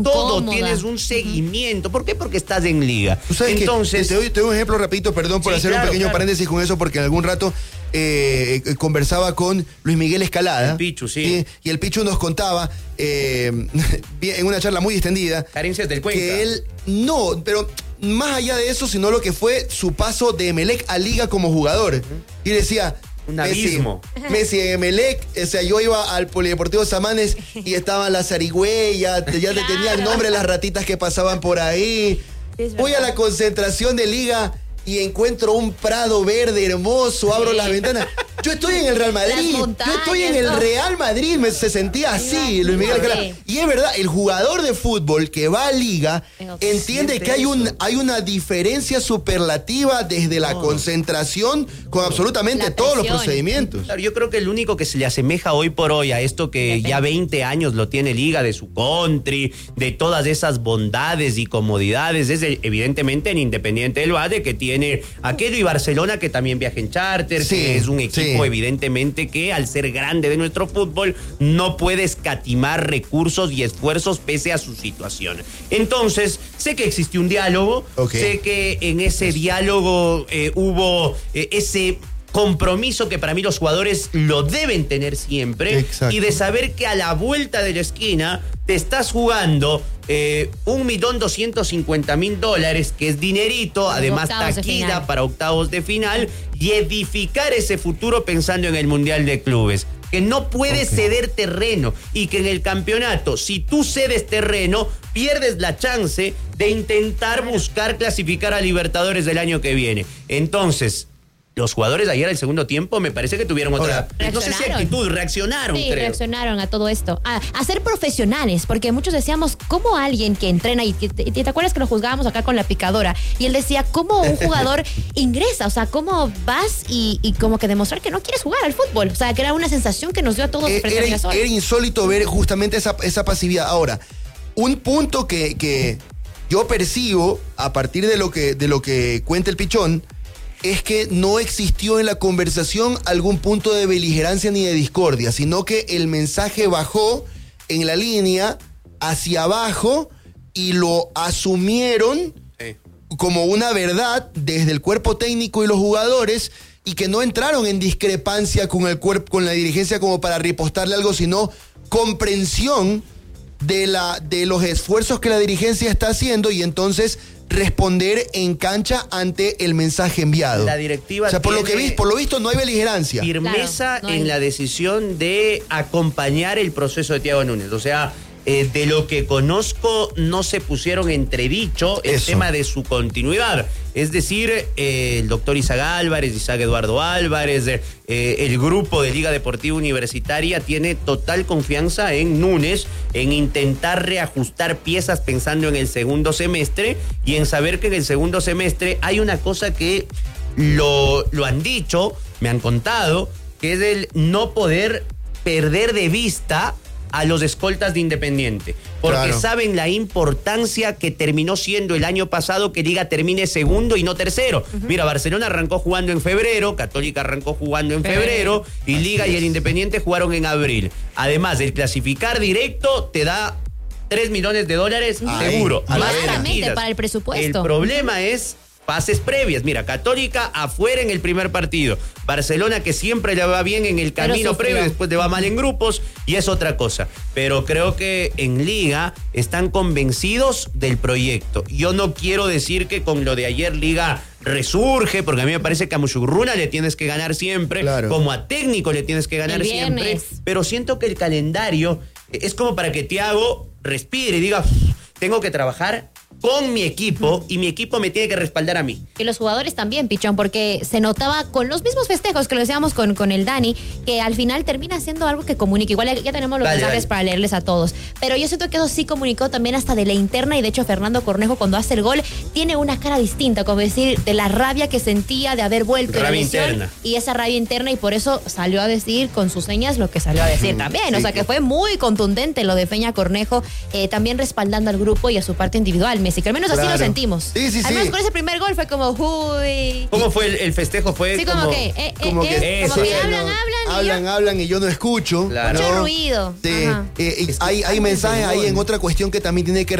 todo, cómoda. tienes un seguimiento. ¿Por qué? Porque estás en liga. ¿Tú sabes Entonces, te doy un ejemplo rapidito, perdón por hacer un pequeño paréntesis con eso, porque en algún rato conversaba con Luis Miguel Escalada. El Pichu, sí. Y el Pichu nos contaba, en una charla muy extendida, carencias del Cuenca. que él, no, pero más allá de eso, sino lo que fue su paso de Emelec a Liga como jugador. Y decía... Un abismo. Messi en Emelec, o sea, yo iba al Polideportivo Samanes y estaban las zarigüeyas, ya te tenía el nombre de las ratitas que pasaban por ahí. Voy a la concentración de Liga y encuentro un prado verde hermoso, abro las ventanas. Yo estoy en el Real Madrid, yo estoy en el Real Madrid, se sentía así, Luis Miguel Escalada. Y es verdad, el jugador de fútbol que va a Liga entiende que hay una diferencia superlativa desde la concentración con absolutamente todos los procedimientos. Claro, yo creo que el único que se le asemeja hoy por hoy a esto que ya 20 años lo tiene Liga, de su country, de todas esas bondades y comodidades, es evidentemente en Independiente del Valle, que tiene aquello, y Barcelona, que también viaja en charter, que es un equipo evidentemente que al ser grande de nuestro fútbol no puede escatimar recursos y esfuerzos pese a su situación. Entonces, sé que existió un diálogo, sé que en ese diálogo hubo ese compromiso que para mí los jugadores lo deben tener siempre. Exacto. Y de saber que a la vuelta de la esquina te estás jugando $1.250.000, que es dinerito, además taquilla para octavos de final, y edificar ese futuro pensando en el Mundial de Clubes. Que no puedes ceder terreno, y que en el campeonato, si tú cedes terreno, pierdes la chance de intentar buscar clasificar a Libertadores del año que viene. Entonces, los jugadores ayer al segundo tiempo me parece que tuvieron otra, no sé si actitud, reaccionaron, sí, creo. Reaccionaron a todo esto, a ser profesionales, porque muchos decíamos, ¿cómo alguien que entrena, y te acuerdas que lo juzgábamos acá con la picadora, y él decía, ¿cómo un jugador ingresa? O sea, ¿cómo vas y como que demostrar que no quieres jugar al fútbol? O sea, que era una sensación que nos dio a todos. Era insólito ver justamente esa pasividad. Ahora, un punto que yo percibo a partir de lo que cuenta el Pichón, es que no existió en la conversación algún punto de beligerancia ni de discordia, sino que el mensaje bajó en la línea hacia abajo y lo asumieron como una verdad desde el cuerpo técnico y los jugadores, y que no entraron en discrepancia con el cuerpo, con la dirigencia, como para ripostarle algo, sino comprensión de los esfuerzos que la dirigencia está haciendo, y entonces responder en cancha ante el mensaje enviado. La directiva, o sea, por lo visto no hay beligerancia. Firmeza en la decisión de acompañar el proceso de Thiago Núñez. O sea, de lo que conozco, no se pusieron entredicho el tema de su continuidad. Es decir, el doctor Isaac Álvarez, Isaac Eduardo Álvarez, el grupo de Liga Deportiva Universitaria tiene total confianza en Núñez, en intentar reajustar piezas pensando en el segundo semestre, y en saber que en el segundo semestre hay una cosa que lo han dicho, me han contado, que es el no poder perder de vista a los escoltas de Independiente, porque saben la importancia que terminó siendo el año pasado que Liga termine segundo y no tercero. Mira, Barcelona arrancó jugando en febrero, Católica arrancó jugando en febrero, y Liga y el Independiente jugaron en abril. Además, el clasificar directo te da $3 millones seguro. Exactamente, para el presupuesto. El problema es fases previas. Mira, Católica afuera en el primer partido. Barcelona, que siempre le va bien en el camino previo, después le va mal en grupos, y es otra cosa. Pero creo que en Liga están convencidos del proyecto. Yo no quiero decir que con lo de ayer Liga resurge, porque a mí me parece que a Muchugruna le tienes que ganar siempre, como a técnico le tienes que ganar siempre, pero siento que el calendario es como para que Thiago respire y diga, tengo que trabajar con mi equipo, y mi equipo me tiene que respaldar a mí. Y los jugadores también, Pichón, porque se notaba con los mismos festejos que lo decíamos con el Dani, que al final termina siendo algo que comunica. Igual ya tenemos los mensajes para leerles a todos, pero yo siento que eso sí comunicó también hasta de la interna, y de hecho Fernando Cornejo, cuando hace el gol, tiene una cara distinta, como decir, de la rabia que sentía de haber vuelto de la lesión, interna. Y esa rabia interna, y por eso salió a decir con sus señas lo que salió a decir también. O sea, que fue muy contundente lo de Peña Cornejo, también respaldando al grupo y a su parte individual. Messi, que al menos así lo sentimos. Sí. Al menos con ese primer gol fue como, uy. ¿Cómo fue el festejo? Fue sí, como que hablan y yo no escucho. Claro. Mucho ruido. Sí. Hay mensajes ahí en otra cuestión que también tiene que